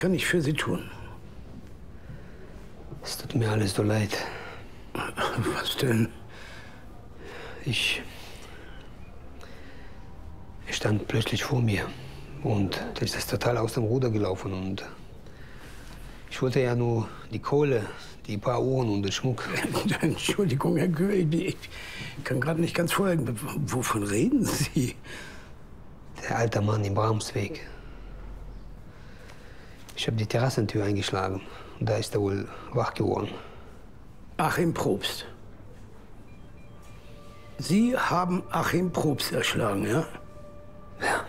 Kann ich für Sie tun? Es tut mir alles so leid. Was denn? Er stand plötzlich vor mir und das ist total aus dem Ruder gelaufen. Und ich wollte ja nur die Kohle, die paar Uhren und den Schmuck. Entschuldigung, Herr König, ich kann gerade nicht ganz folgen. Wovon reden Sie? Der alte Mann im Bramsweg. Ich habe die Terrassentür eingeschlagen und da ist er wohl wach geworden. Achim Probst. Sie haben Achim Probst erschlagen, ja? Ja.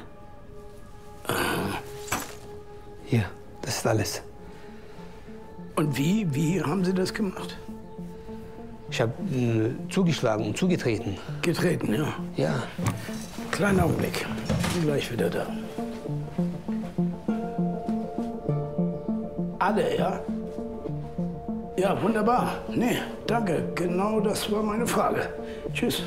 Hier, das ist alles. Und wie haben Sie das gemacht? Ich habe zugeschlagen und zugetreten. Getreten, ja? Ja. Kleinen Augenblick. Bin gleich wieder da. Alle, ja? Ja, wunderbar. Nee, danke. Genau das war meine Frage. Tschüss.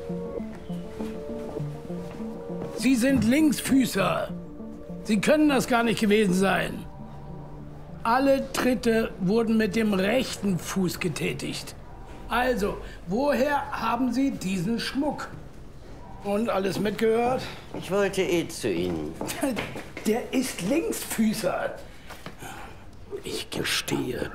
Sie sind Linksfüßer. Sie können das gar nicht gewesen sein. Alle Tritte wurden mit dem rechten Fuß getätigt. Also, woher haben Sie diesen Schmuck? Und alles mitgehört? Ich wollte eh zu Ihnen. Der ist Linksfüßer. Ich gestehe.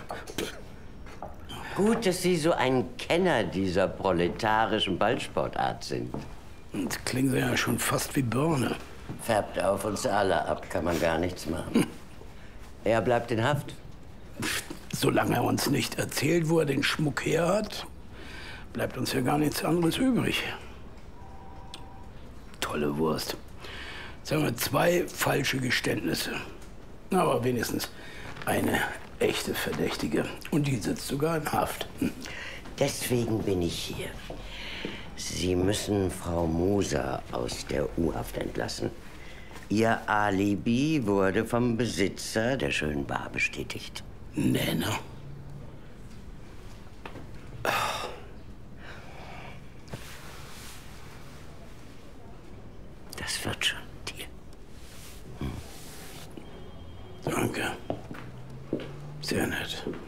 Gut, dass Sie so ein Kenner dieser proletarischen Ballsportart sind. Jetzt klingen Sie ja schon fast wie Birne. Färbt auf uns alle ab, kann man gar nichts machen. Er bleibt in Haft. Solange er uns nicht erzählt, wo er den Schmuck her hat, bleibt uns ja gar nichts anderes übrig. Tolle Wurst. Jetzt haben wir 2 falsche Geständnisse. Aber wenigstens eine echte Verdächtige. Und die sitzt sogar in Haft. Deswegen bin ich hier. Sie müssen Frau Moser aus der U-Haft entlassen. Ihr Alibi wurde vom Besitzer der schönen Bar bestätigt. Nee, ne? Das wird schon, Tier. Danke. Sehr nett.